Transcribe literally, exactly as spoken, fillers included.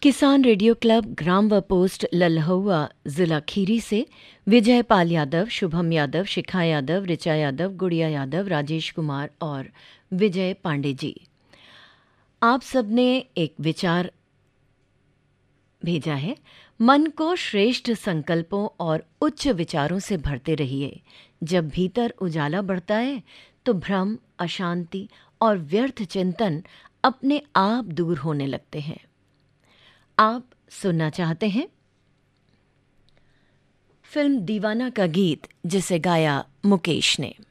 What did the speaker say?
किसान radio club ग्राम व post लल्हुआ जिला खीरी से विजय पाल यादव, शुभम यादव, शिखा यादव, ऋचा यादव, गुड़िया यादव, राजेश कुमार और विजय पांडे जी, आप सबने एक विचार भेजा है। मन को श्रेष्ठ संकल्पों और उच्च विचारों से भरते रहिए। जब भीतर उजाला बढ़ता है तो भ्रम, अशांति और व्यर्थ चिंतन अपने आप दूर होने लगते हैं। आप सुनना चाहते हैं फिल्म दीवाना का गीत, जिसे गाया मुकेश ने।